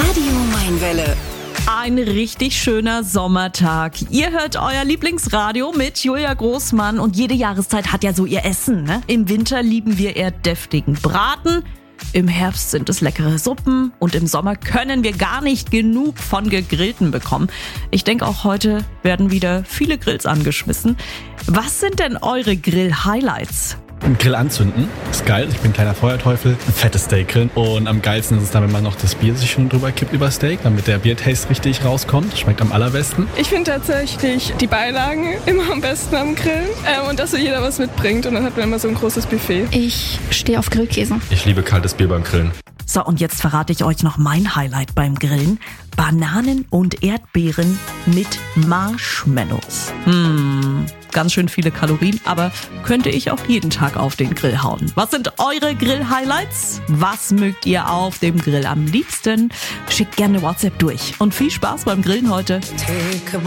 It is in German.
Radio Mainwelle. Ein richtig schöner Sommertag. Ihr hört euer Lieblingsradio mit Julia Großmann und jede Jahreszeit hat ja so ihr Essen, ne? Im Winter lieben wir eher deftigen Braten, im Herbst sind es leckere Suppen und im Sommer können wir gar nicht genug von Gegrillten bekommen. Ich denke, auch heute werden wieder viele Grills angeschmissen. Was sind denn eure Grill-Highlights? Einen Grill anzünden, ist geil. Ich bin ein kleiner Feuerteufel. Ein fettes Steak grillen. Und am geilsten ist es dann, wenn man noch das Bier sich schon drüber kippt über Steak, damit der Biertaste richtig rauskommt. Schmeckt am allerbesten. Ich finde tatsächlich die Beilagen immer am besten am Grillen. Und dass so jeder was mitbringt und dann hat man immer so ein großes Buffet. Ich stehe auf Grillkäse. Ich liebe kaltes Bier beim Grillen. So, und jetzt verrate ich euch noch mein Highlight beim Grillen. Bananen und Erdbeeren mit Marshmallows. Ganz schön viele Kalorien, aber könnte ich auch jeden Tag auf den Grill hauen. Was sind eure Grill-Highlights? Was mögt ihr auf dem Grill am liebsten? Schickt gerne WhatsApp durch. Und viel Spaß beim Grillen heute.